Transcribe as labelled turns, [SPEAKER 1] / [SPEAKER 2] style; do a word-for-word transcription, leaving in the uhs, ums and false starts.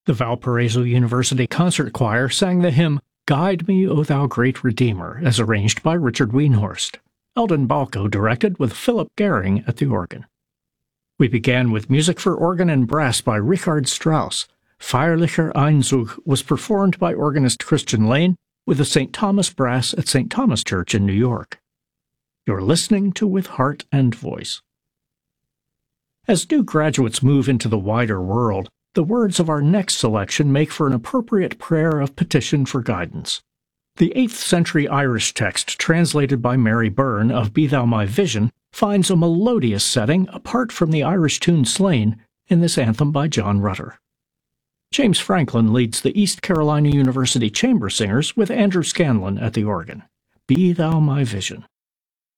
[SPEAKER 1] The Valparaiso University Concert Choir sang the hymn "Guide Me, O Thou Great Redeemer," as arranged by Richard Wienhorst. Eldon Balco directed, with Philip Gehring at the organ. We began with music for organ and brass by Richard Strauss. Feierlicher Einzug was performed by organist Christian Lane with the Saint Thomas Brass at Saint Thomas Church in New York. You're listening to With Heart and Voice. As new graduates move into the wider world, the words of our next selection make for an appropriate prayer of petition for guidance. The eighth century Irish text, translated by Mary Byrne, of Be Thou My Vision, finds a melodious setting apart from the Irish tune Slane in this anthem by John Rutter. James Franklin leads the East Carolina University Chamber Singers with Andrew Scanlon at the organ. Be Thou My Vision.